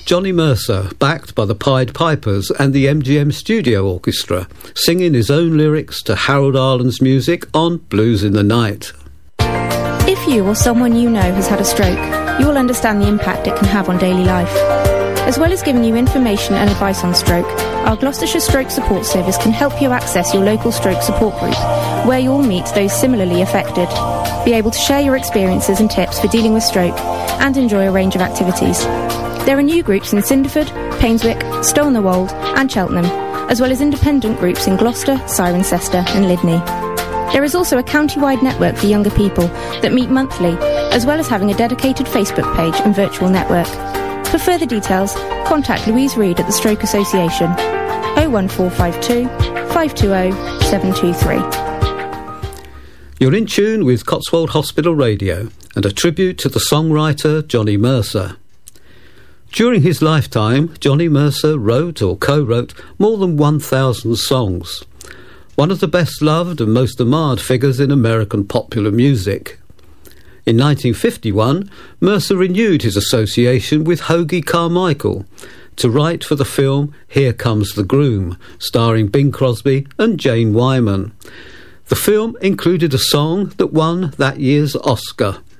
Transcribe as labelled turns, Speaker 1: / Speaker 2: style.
Speaker 1: Johnny Mercer, backed by the Pied Pipers and the MGM Studio Orchestra, singing his own lyrics to Harold Arlen's music on Blues in the Night.
Speaker 2: If you or someone you know has had a stroke, you will understand the impact it can have on daily life. As well as giving you information and advice on stroke, our Gloucestershire Stroke Support Service can help you access your local stroke support group, where you'll meet those similarly affected, be able to share your experiences and tips for dealing with stroke, and enjoy a range of activities. There are new groups in Cinderford, Painswick, Stow-on-the-Wold and Cheltenham, as well as independent groups in Gloucester, Cirencester and Lydney. There is also a county-wide network for younger people that meet monthly, as well as having a dedicated Facebook page and virtual network. For further details, contact Louise Reid at the Stroke Association, 01452 520 723.
Speaker 1: You're in tune with Cotswold Hospital Radio and a tribute to the songwriter Johnny Mercer. During his lifetime, Johnny Mercer wrote or co-wrote more than 1,000 songs. One of the best-loved and most admired figures in American popular music. In 1951, Mercer renewed his association with Hoagy Carmichael to write for the film Here Comes the Groom, starring Bing Crosby and Jane Wyman. The film included a song that won that year's Oscar,